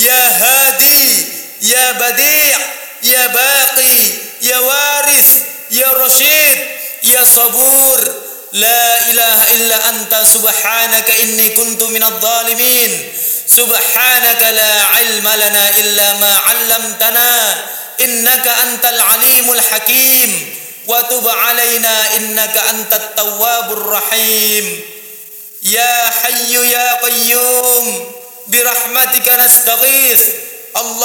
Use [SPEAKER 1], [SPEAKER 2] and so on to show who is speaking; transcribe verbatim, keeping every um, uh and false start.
[SPEAKER 1] يا هادي يا بديع يا باقي يا وارث يا رشيد يا صبور لا إله إلا أنت سبحانك إني كنت من الظالمين سبحانك لا علم لنا إلا ما علمتنا إنك أنت العليم الحكيم وتب علينا إنك أنت التواب الرحيم يا حي يا قيوم برحمتك نستغيث الله